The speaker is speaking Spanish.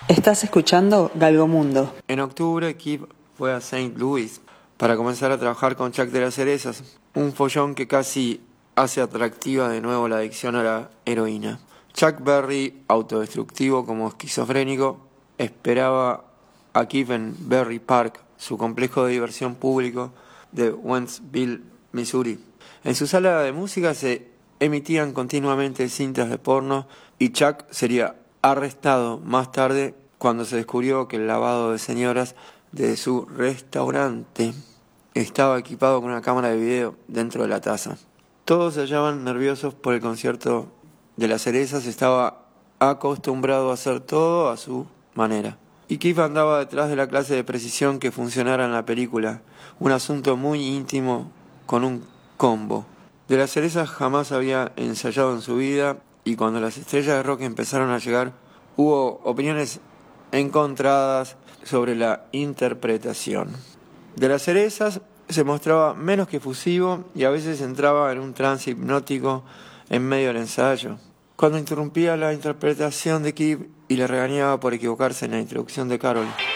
Estás escuchando Galgomundo. En octubre, Keith fue a St. Louis para comenzar a trabajar con Chuck de las Cerezas, un follón que casi hace atractiva de nuevo la adicción a la heroína. Chuck Berry, autodestructivo como esquizofrénico, esperaba a Keith en Berry Park, su complejo de diversión público de Wentzville, Missouri. En su sala de música se emitían continuamente cintas de porno y Chuck sería arrestado más tarde cuando se descubrió que el lavado de señoras de su restaurante estaba equipado con una cámara de video dentro de la taza. Todos se hallaban nerviosos por el concierto de las Cerezas, estaba acostumbrado a hacer todo a su manera. Y Keith andaba detrás de la clase de precisión que funcionara en la película, un asunto muy íntimo con un combo. De las Cerezas jamás había ensayado en su vida y cuando las estrellas de rock empezaron a llegar, hubo opiniones encontradas sobre la interpretación. De las Cerezas se mostraba menos que efusivo y a veces entraba en un trance hipnótico en medio del ensayo. Cuando interrumpía la interpretación de Keith y le regañaba por equivocarse en la introducción de Carol.